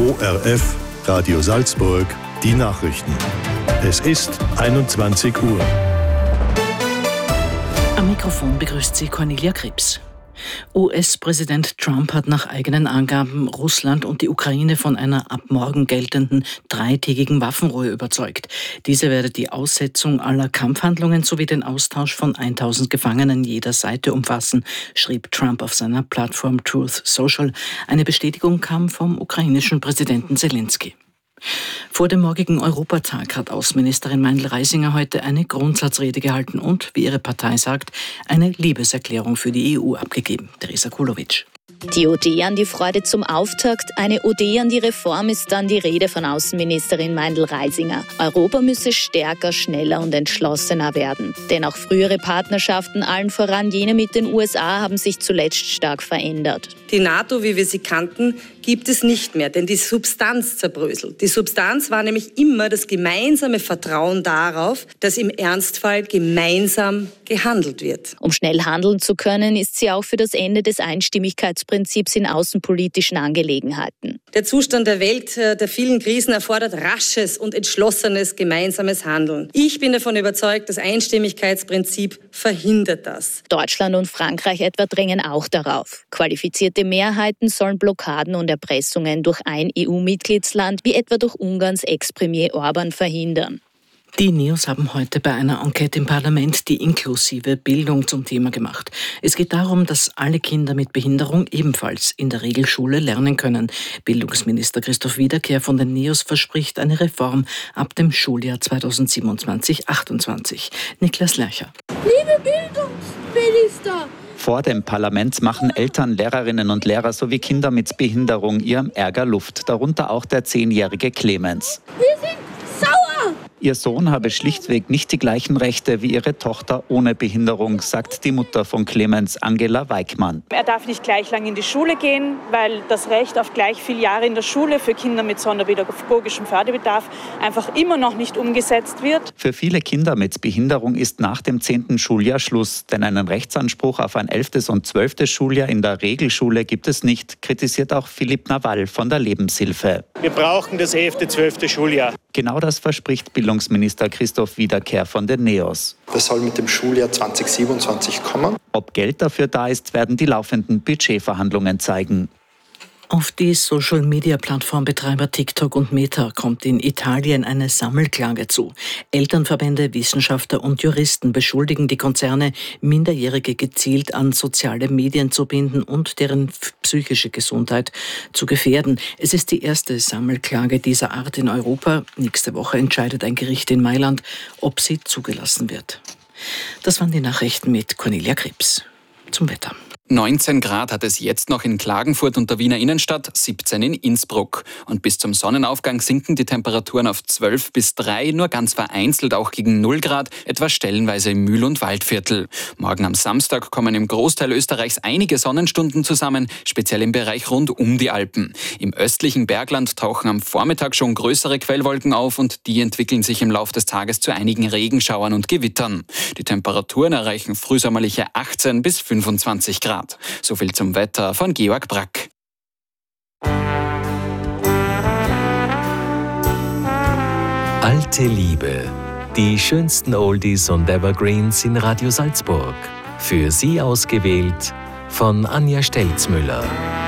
ORF Radio Salzburg, die Nachrichten. Es ist 21 Uhr. Am Mikrofon begrüßt Sie Cornelia Krebs. US-Präsident Trump hat nach eigenen Angaben Russland und die Ukraine von einer ab morgen geltenden 3-tägigen Waffenruhe überzeugt. Diese werde die Aussetzung aller Kampfhandlungen sowie den Austausch von 1000 Gefangenen jeder Seite umfassen, schrieb Trump auf seiner Plattform Truth Social. Eine Bestätigung kam vom ukrainischen Präsidenten Zelensky. Vor dem morgigen Europatag hat Außenministerin Meindl-Reisinger heute eine Grundsatzrede gehalten und, wie ihre Partei sagt, eine Liebeserklärung für die EU abgegeben. Teresa Kulowitsch. Die Ode an die Freude zum Auftakt, eine Ode an die Reform ist dann die Rede von Außenministerin Meindl-Reisinger. Europa müsse stärker, schneller und entschlossener werden. Denn auch frühere Partnerschaften, allen voran jene mit den USA, haben sich zuletzt stark verändert. Die NATO, wie wir sie kannten, gibt es nicht mehr, denn die Substanz zerbröselt. Die Substanz war nämlich immer das gemeinsame Vertrauen darauf, dass im Ernstfall gemeinsam gehandelt wird. Um schnell handeln zu können, ist sie auch für das Ende des Einstimmigkeitsprinzips in außenpolitischen Angelegenheiten. Der Zustand der Welt, der vielen Krisen erfordert rasches und entschlossenes gemeinsames Handeln. Ich bin davon überzeugt, das Einstimmigkeitsprinzip verhindert das. Deutschland und Frankreich etwa drängen auch darauf. Qualifizierte Mehrheiten sollen Blockaden und Erpressungen durch ein EU-Mitgliedsland, wie etwa durch Ungarns Ex-Premier Orban, verhindern. Die NEOS haben heute bei einer Enquete im Parlament die inklusive Bildung zum Thema gemacht. Es geht darum, dass alle Kinder mit Behinderung ebenfalls in der Regelschule lernen können. Bildungsminister Christoph Wiederkehr von den NEOS verspricht eine Reform ab dem Schuljahr 2027/28. Niklas Lercher. Liebe Bildungsminister! Vor dem Parlament machen Eltern, Lehrerinnen und Lehrer sowie Kinder mit Behinderung ihrem Ärger Luft, darunter auch der 10-jährige Clemens. Wir sind sauer! Ihr Sohn habe schlichtweg nicht die gleichen Rechte wie ihre Tochter ohne Behinderung, sagt die Mutter von Clemens, Angela Weickmann. Er darf nicht gleich lang in die Schule gehen, weil das Recht auf gleich viele Jahre in der Schule für Kinder mit sonderpädagogischem Förderbedarf einfach immer noch nicht umgesetzt wird. Für viele Kinder mit Behinderung ist nach dem 10. Schuljahr Schluss, denn einen Rechtsanspruch auf ein 11. und 12. Schuljahr in der Regelschule gibt es nicht, kritisiert auch Philipp Nawal von der Lebenshilfe. Wir brauchen das 11., 12. Schuljahr. Genau das verspricht Bildungsminister Christoph Wiederkehr von den NEOS. Das soll mit dem Schuljahr 2027 kommen. Ob Geld dafür da ist, werden die laufenden Budgetverhandlungen zeigen. Auf die Social-Media-Plattformbetreiber TikTok und Meta kommt in Italien eine Sammelklage zu. Elternverbände, Wissenschaftler und Juristen beschuldigen die Konzerne, Minderjährige gezielt an soziale Medien zu binden und deren psychische Gesundheit zu gefährden. Es ist die erste Sammelklage dieser Art in Europa. Nächste Woche entscheidet ein Gericht in Mailand, ob sie zugelassen wird. Das waren die Nachrichten mit Cornelia Krebs. Zum Wetter. 19 Grad hat es jetzt noch in Klagenfurt und der Wiener Innenstadt, 17 in Innsbruck. Und bis zum Sonnenaufgang sinken die Temperaturen auf 12 bis 3, nur ganz vereinzelt auch gegen 0 Grad, etwa stellenweise im Mühl- und Waldviertel. Morgen am Samstag kommen im Großteil Österreichs einige Sonnenstunden zusammen, speziell im Bereich rund um die Alpen. Im östlichen Bergland tauchen am Vormittag schon größere Quellwolken auf und die entwickeln sich im Laufe des Tages zu einigen Regenschauern und Gewittern. Die Temperaturen erreichen frühsommerliche 18 bis 25 Grad. So viel zum Wetter von Georg Brack. Alte Liebe. Die schönsten Oldies und Evergreens in Radio Salzburg. Für Sie ausgewählt von Anja Stelzmüller.